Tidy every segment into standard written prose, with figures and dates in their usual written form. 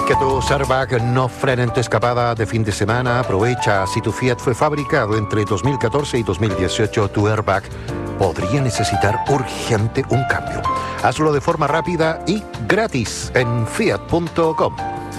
Que tus airbags no frenen tu escapada de fin de semana. Aprovecha, si tu Fiat fue fabricado entre 2014 y 2018, tu airbag podría necesitar urgente un cambio. Hazlo de forma rápida y gratis en fiat.com.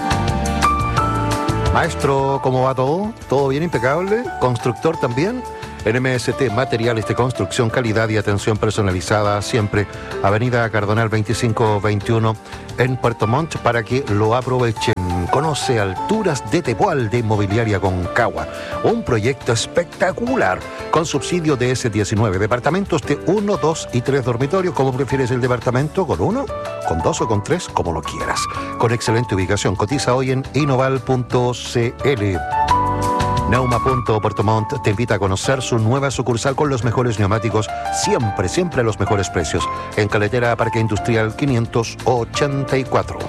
Maestro, ¿cómo va todo? ¿Todo bien, impecable? ¿Constructor también? En MST, materiales de construcción, calidad y atención personalizada, siempre. Avenida Cardonal 2521 en Puerto Montt, para que lo aprovechen. Conoce Alturas de Tepual de Inmobiliaria Concagua. Un proyecto espectacular con subsidio de S19. Departamentos de 1, 2 y 3 dormitorios. ¿Cómo prefieres el departamento? ¿Con 1, con 2 o con 3? Como lo quieras. Con excelente ubicación. Cotiza hoy en inoval.cl. Neuma.Puerto Montt te invita a conocer su nueva sucursal con los mejores neumáticos, siempre a los mejores precios. En Carretera Parque Industrial 584.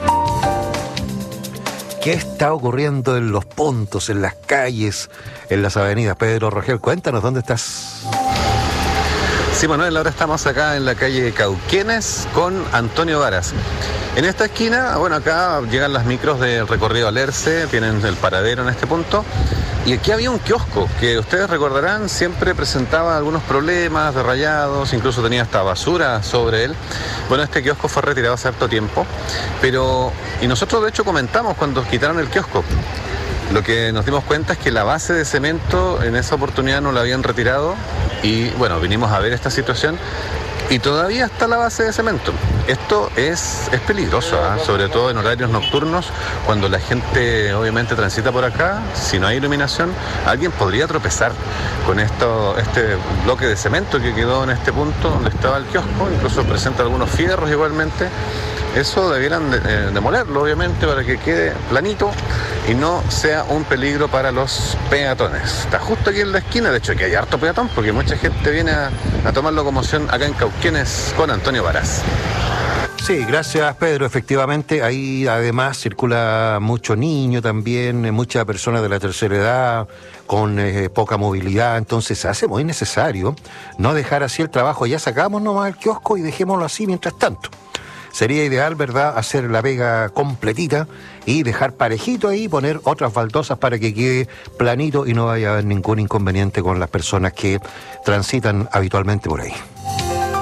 ¿Qué está ocurriendo en los puntos, en las calles, en las avenidas? Pedro Rogel, cuéntanos, ¿dónde estás? Sí, Manuel, ahora estamos acá en la calle Cauquenes con Antonio Varas. En esta esquina, bueno, acá llegan las micros del recorrido Alerce, tienen el paradero en este punto. Y aquí había un kiosco que ustedes recordarán, siempre presentaba algunos problemas de rayados, incluso tenía hasta basura sobre él. Bueno, este kiosco fue retirado hace harto tiempo, y nosotros de hecho comentamos cuando quitaron el kiosco. Lo que nos dimos cuenta es que la base de cemento en esa oportunidad no la habían retirado y bueno, vinimos a ver esta situación y todavía está la base de cemento. Esto es peligroso, sobre todo en horarios nocturnos, cuando la gente obviamente transita por acá. Si no hay iluminación, alguien podría tropezar con este bloque de cemento que quedó en este punto donde estaba el kiosco, incluso presenta algunos fierros igualmente. Eso debieran demolerlo, obviamente, para que quede planito y no sea un peligro para los peatones. Está justo aquí en la esquina, de hecho aquí hay harto peatón, porque mucha gente viene a tomar locomoción acá en Cauquenes con Antonio Varas. Sí, gracias Pedro, efectivamente, ahí además circula mucho niño también, mucha persona de la tercera edad, con poca movilidad, entonces se hace muy necesario no dejar así el trabajo. Ya sacamos nomás el kiosco y dejémoslo así mientras tanto. Sería ideal, ¿verdad?, hacer la vega completita y dejar parejito ahí, poner otras baldosas para que quede planito y no vaya a haber ningún inconveniente con las personas que transitan habitualmente por ahí.